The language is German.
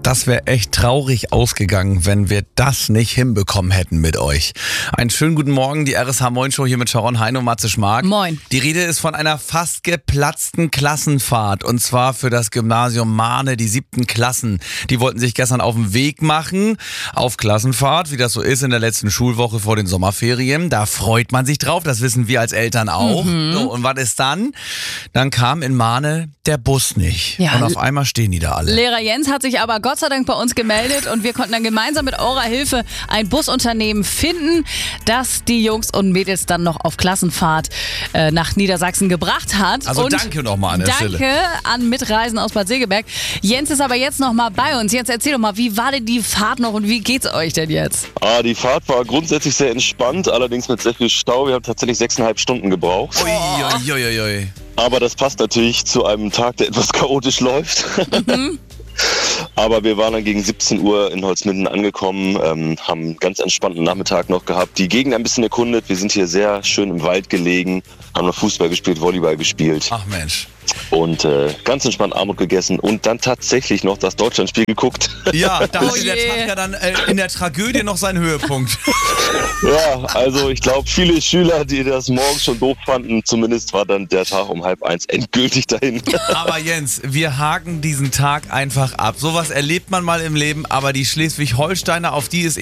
Das wäre echt traurig ausgegangen, wenn wir das nicht hinbekommen hätten mit euch. Einen schönen guten Morgen, die RSH Moin Show hier mit Sharon Hein und Matze Schmark. Moin. Die Rede ist von einer fast geplatzten Klassenfahrt und zwar für das Gymnasium Mahne, die 7. Klassen. Die wollten sich gestern auf den Weg machen, auf Klassenfahrt, wie das so ist in der letzten Schulwoche vor den Sommerferien. Da freut man sich drauf, das wissen wir als Eltern auch. So, und was ist dann? Dann kam in Mahne der Bus nicht. Ja, und auf einmal stehen die da alle. Lehrer Jens hat sich aber Gott sei Dank bei uns gemeldet und wir konnten dann gemeinsam mit eurer Hilfe ein Busunternehmen finden, das die Jungs und Mädels dann noch auf Klassenfahrt nach Niedersachsen gebracht hat. Also und danke nochmal an der Stelle. Danke an Mitreisen aus Bad Segeberg. Jens ist aber jetzt nochmal bei uns. Jens, erzähl doch mal, wie war denn die Fahrt noch und wie geht's euch denn jetzt? Die Fahrt war grundsätzlich sehr entspannt, allerdings mit sehr viel Stau. Wir haben tatsächlich 6,5 Stunden gebraucht. Uiuiui. Aber das passt natürlich zu einem Tag, der etwas chaotisch läuft. Aber wir waren dann gegen 17 Uhr in Holzminden angekommen, haben einen ganz entspannten Nachmittag noch gehabt, die Gegend ein bisschen erkundet. Wir sind hier sehr schön im Wald gelegen, haben noch Fußball gespielt, Volleyball gespielt. Ach Mensch. Und ganz entspannt Armut gegessen und dann tatsächlich noch das Deutschlandspiel geguckt. Ja, da hatte der je. Tag ja dann in der Tragödie noch seinen Höhepunkt. Ja, also ich glaube, viele Schüler, die das morgens schon doof fanden, zumindest war dann der Tag um 12:30 endgültig dahin. Aber Jens, wir haken diesen Tag einfach ab. Sowas erlebt man mal im Leben, aber die Schleswig-Holsteiner, auf die ist